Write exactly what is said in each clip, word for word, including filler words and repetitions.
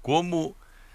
como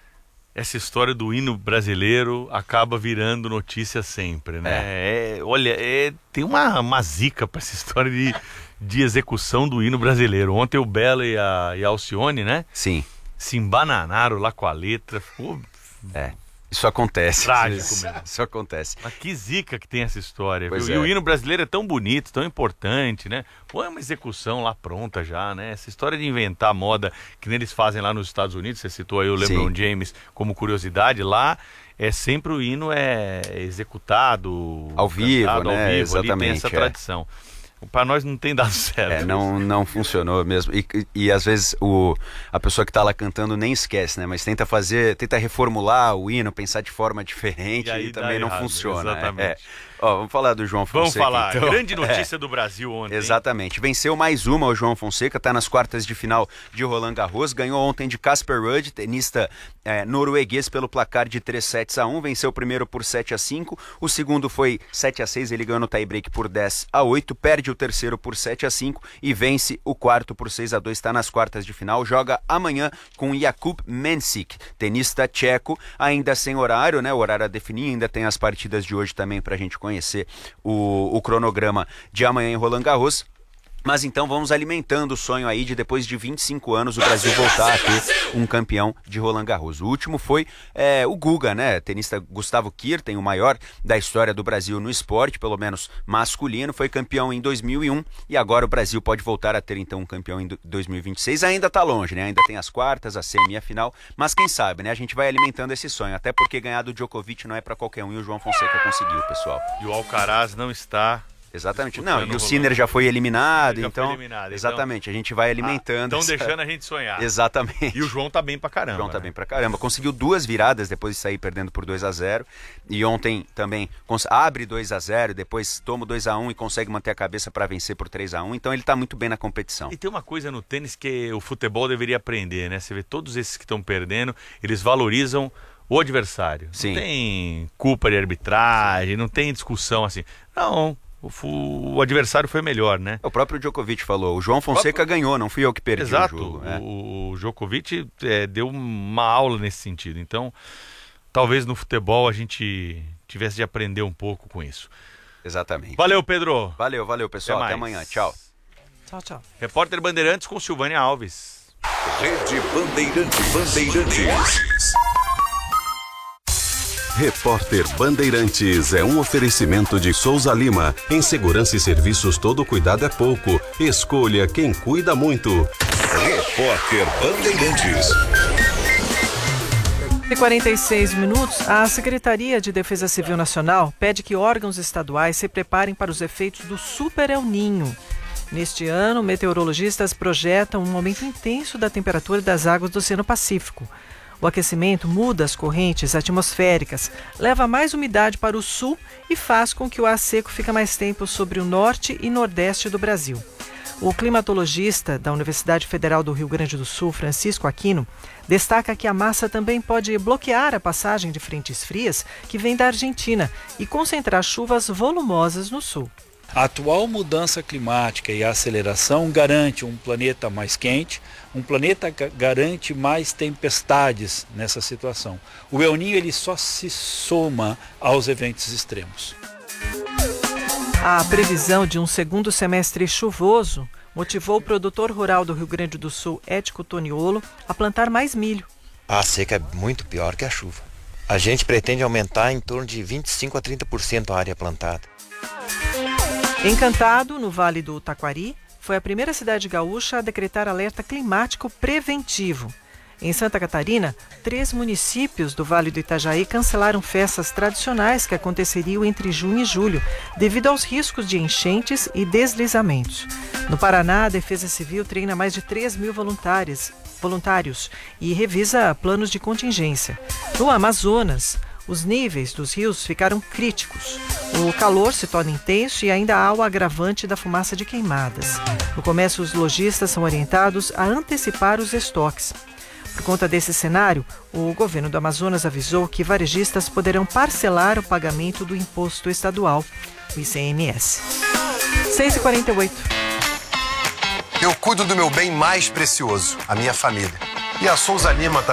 essa história do hino brasileiro acaba virando notícia sempre, né? É. É, olha, é, tem uma, uma zica para essa história de, de execução do hino brasileiro. Ontem o Belo e a, e a Alcione, né? Sim. Se embananaram lá com a letra. Ficou... É. Isso acontece. Trágico isso, mesmo. Isso acontece. Mas que zica que tem essa história, Pois viu? é. E o hino brasileiro é tão bonito, tão importante, né? Pô, é uma execução lá pronta já, né? Essa história de inventar moda, que nem eles fazem lá nos Estados Unidos, você citou aí o LeBron Sim. James como curiosidade, lá é sempre o hino é executado... Ao vivo, cantado, né? Ao vivo, Exatamente, ali tem essa é. tradição. Para nós não tem dado certo. É, não, não funcionou mesmo. E, e, e às vezes o, a pessoa que está lá cantando nem esquece, né? Mas tenta fazer, tenta reformular o hino, pensar de forma diferente e, e também não errado, funciona. Exatamente. É. Ó, vamos falar do João Fonseca. Vamos falar, então. grande notícia é. do Brasil ontem. Exatamente. Venceu mais uma o João Fonseca, está nas quartas de final de Roland Garros. Ganhou ontem de Casper Ruud, tenista é, norueguês, pelo placar de três sets a um. Venceu o primeiro por sete a cinco. O segundo foi sete a seis, ele ganhou no tie-break por dez a oito. Perde o terceiro por sete a cinco e vence o quarto por seis a dois. Está nas quartas de final. Joga amanhã com Jakub Mensik, tenista tcheco, ainda sem horário, né? O horário a definir, ainda tem as partidas de hoje também para a gente conhecer o, o cronograma de amanhã em Roland Garros. Mas então vamos alimentando o sonho aí de depois de vinte e cinco anos o Brasil voltar a ter um campeão de Roland Garros. O último foi é, o Guga, né? Tenista Gustavo Kuerten, o maior da história do Brasil no esporte, pelo menos masculino, foi campeão em dois mil e um e agora o Brasil pode voltar a ter então um campeão em dois mil e vinte e seis. Ainda tá longe, né? Ainda tem as quartas, a semi e a final, mas quem sabe, né? A gente vai alimentando esse sonho, até porque ganhar do Djokovic não é para qualquer um e o João Fonseca conseguiu, pessoal. E o Alcaraz não está... Exatamente. Não, e o Sinner já foi eliminado, já então... Foi eliminado, exatamente, então... a gente vai alimentando... Estão essa... deixando a gente sonhar. Exatamente. E o João tá bem pra caramba. O João tá né? bem pra caramba. Conseguiu duas viradas depois de sair perdendo por dois a zero. E ontem também cons... abre dois a zero, depois toma dois a um e consegue manter a cabeça para vencer por três a um. Então ele tá muito bem na competição. E tem uma coisa no tênis que o futebol deveria aprender, né? Você vê todos esses que estão perdendo, eles valorizam o adversário. Sim. Não tem culpa de arbitragem, não tem discussão assim. Não... O, o adversário foi melhor, né? O próprio Djokovic falou, o João Fonseca próprio... ganhou, não fui eu que perdi Exato. o jogo. Exato, é. o Djokovic é, deu uma aula nesse sentido, então talvez no futebol a gente tivesse de aprender um pouco com isso. Exatamente. Valeu, Pedro. Valeu, valeu, pessoal. Até, Até amanhã. Tchau. Tchau, tchau. Repórter Bandeirantes com Silvânia Alves. Rede Bandeirantes. Bandeirantes. Repórter Bandeirantes é um oferecimento de Souza Lima. Em segurança e serviços, todo cuidado é pouco. Escolha quem cuida muito. Repórter Bandeirantes. Em quarenta e seis minutos, a Secretaria de Defesa Civil Nacional pede que órgãos estaduais se preparem para os efeitos do Super El Niño. Neste ano, meteorologistas projetam um aumento intenso da temperatura das águas do Oceano Pacífico. O aquecimento muda as correntes atmosféricas, leva mais umidade para o sul e faz com que o ar seco fique mais tempo sobre o norte e nordeste do Brasil. O climatologista da Universidade Federal do Rio Grande do Sul, Francisco Aquino, destaca que a massa também pode bloquear a passagem de frentes frias que vem da Argentina e concentrar chuvas volumosas no sul. A atual mudança climática e a aceleração garante um planeta mais quente, um planeta garante mais tempestades nessa situação. O El Niño ele só se soma aos eventos extremos. A previsão de um segundo semestre chuvoso motivou o produtor rural do Rio Grande do Sul, Ético Toniolo, a plantar mais milho. A seca é muito pior que a chuva. A gente pretende aumentar em torno de vinte e cinco a trinta por cento a área plantada. Encantado, no Vale do Taquari, foi a primeira cidade gaúcha a decretar alerta climático preventivo. Em Santa Catarina, três municípios do Vale do Itajaí cancelaram festas tradicionais que aconteceriam entre junho e julho, devido aos riscos de enchentes e deslizamentos. No Paraná, a Defesa Civil treina mais de três mil voluntários, voluntários e revisa planos de contingência. No Amazonas, os níveis dos rios ficaram críticos. O calor se torna intenso e ainda há o agravante da fumaça de queimadas. No comércio, os lojistas são orientados a antecipar os estoques. Por conta desse cenário, o governo do Amazonas avisou que varejistas poderão parcelar o pagamento do imposto estadual, o I C M S. seis e quarenta e oito. Eu cuido do meu bem mais precioso, a minha família. E a Souza Lima